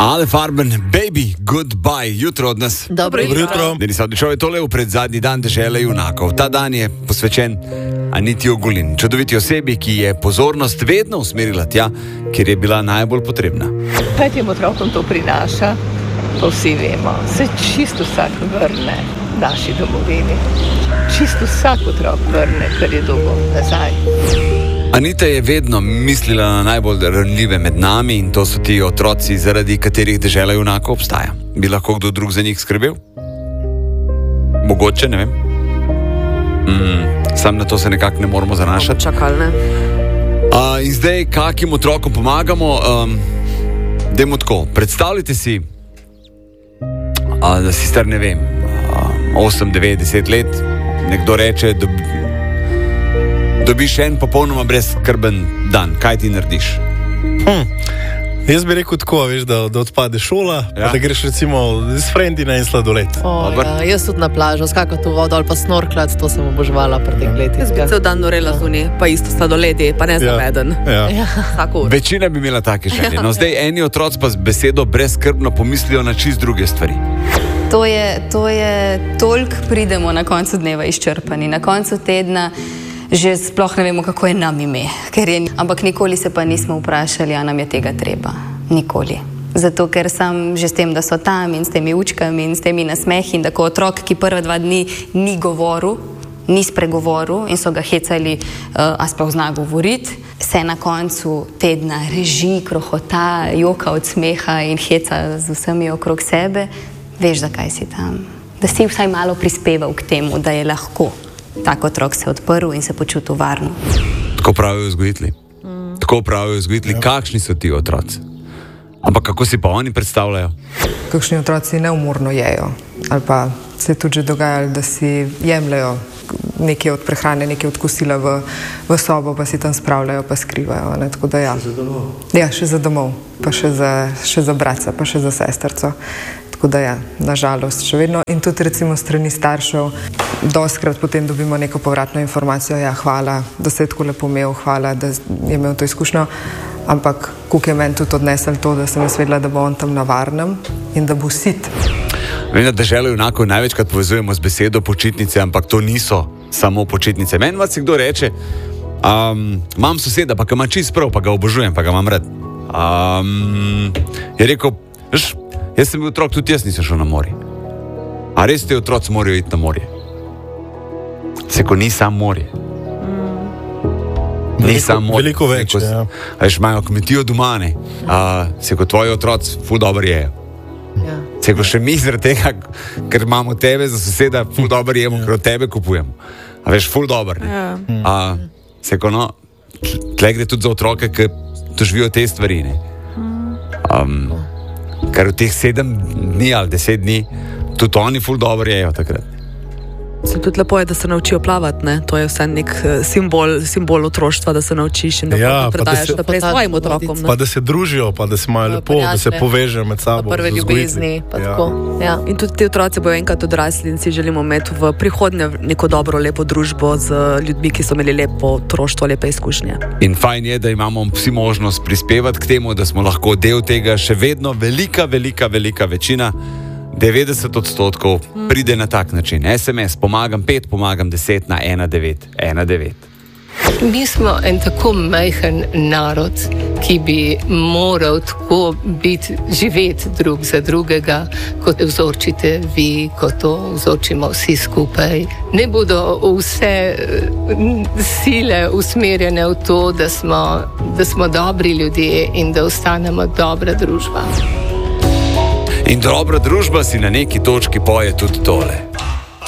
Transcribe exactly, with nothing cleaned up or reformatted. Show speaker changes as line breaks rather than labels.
Ale Farben, baby, goodbye, jutro od nas.
Dobro jutro.
Denis Avdićov je tole v predzadnji dan dežele junakov. Ta dan je posvečen Aniti Ogulin, čudoviti osebi, ki je pozornost vedno usmerila tja, kjer je bila najbolj potrebna.
Kaj tem otrokom to prinaša, to vsi vemo. Se čisto vsak vrne naši domovini. Čisto vsak otrok vrne, kar je dobil nazaj.
Anita je vedno mislila na najbolj ranljive med nami in to so ti otroci, zaradi katerih dežela junakov obstaja. Bi lahko kdo drug za njih skrbel? Mogoče, ne vem. Mm, sam na to se nekako ne moramo zanašati.
Čakalne.
A, in zdaj, kakim otrokom pomagamo? Um, dajmo tako, predstavljajte si, a, da si star, ne vem, osem, devet, deset let, nekdo reče, da dobiš en popolnoma brezskrben dan. Kaj ti narediš?
Hm. Jaz bi rekel tako, veš, da, da odpade šola, ja. Da greš recimo s frendi na en sladoled.
O, ja, jaz tudi na plažo, skakati v vodo ali pa snorklat, to sem oboževala pri teh letih.
Jaz bi cel dan norela zunaj, pa isto sladoledi, pa ne zaveden.
Ja.
Ja.
Večina bi imela take želje. No, zdaj eni otroci pa z besedo brezskrbno pomislijo na čist druge stvari.
To je, to je, toliko pridemo na koncu dneva izčrpani, na koncu tedna že sploh ne vemo, kako je nam ime. Ker je, ampak nikoli se pa nismo vprašali, a nam je tega treba. Nikoli. Zato, ker sam že s tem, da so tam in s temi učkami in s temi nasmehi in da ko otrok, ki prva dva dni ni govoril, ni spregovoril in so ga hecali, uh, a sploh zna govoriti, se na koncu tedna reži, krohota, joka od smeha in heca z vsemi okrog sebe, veš, zakaj si tam. Da si vsaj malo prispeval k temu, da je lahko tak otrok se odprl in se počutil varno.
Tako pravijo vzgojitelji. Mm. Tako pravijo vzgojitelji, ja. Kakšni so ti otroci? Ampak kako si pa oni predstavljajo?
Kakšni otroci neumorno jejo. Ali pa se je tudi že dogajalo, da si jemljajo nekaj od prehrane, nekaj od kosila v, v sobo, pa si tam spravljajo, pa skrivajo. Ne? Tako da ja. Še za domov? Ja, še za domov. Pa še za, še za bratca, pa še za sestrco. Tako da ja, nažalost še vedno. In tudi recimo strani staršev dostkrat potem dobimo neko povratno informacijo, ja, hvala, da se je tako lepo imel, hvala, da je imel to izkušnjo, ampak koliko je meni tudi odnesel to, da sem jaz vedela, da bo on tam na varnem in da bo sit.
Vem, da deželo junakov največkrat povezujemo z besedo počitnice, ampak to niso samo počitnice. Meni vas kdo reče, um, imam soseda, pa ga ima čist prav, pa ga obožujem, pa ga imam rad. Um, je rekel, veš, jaz sem bil otrok, tudi jaz nisem šel na morje. A res te otroci morajo iti na morje? Se ko ni sam morje.
Mm.
Ni sam morje.
Veliko več,
se,
ja.
Veš, imajo kmetijo doma, ne. A, se ko tvoji otroci ful dobro jejo. Ja. Se ko še mi zaradi tega, ker imamo tebe za soseda, ful dobro jemo, ja. Ker od tebe kupujemo. A veš, ful dobro, ne. Ja. A, se ko no, tle gre tudi za otroke, ki doživijo te stvari, ne. Um, ker v teh sedem dni ali deset dni tudi oni ful dobro jejo takrat.
Se tudi lepo je, da se naučijo plavati, ne? To je vse nek simbol, simbol otroštva, da se naučiš in da ja, predajaš naprej svojim otrokom.
Ne? Pa da se družijo, pa da se imajo lepo, da se povežejo med sabo.
Pa prve ljubezni, pa
ja.
Tako. Ja. In tudi ti otroci bojo enkrat odrasli in si želimo imeti v prihodnje neko dobro, lepo družbo z ljudmi, ki so imeli lepo otroštvo, lepe izkušnje. In
fajn je, da imamo vsi možnost prispevati k temu, da smo lahko del tega, še vedno velika, velika, velika večina. devetdeset odstotkov pride na tak način. es em es, pomagam pet, pomagam deset na ena devet ena devet.
Mi smo en tako majhen narod, ki bi moral tako biti, živeti drug za drugega, kot vzorčite vi, kot to vzorčimo vsi skupaj. Ne bodo vse sile usmerjene v to, da smo, da smo dobri ljudje in da ostanemo dobra družba.
In dobra družba si na neki točki poje tudi tole.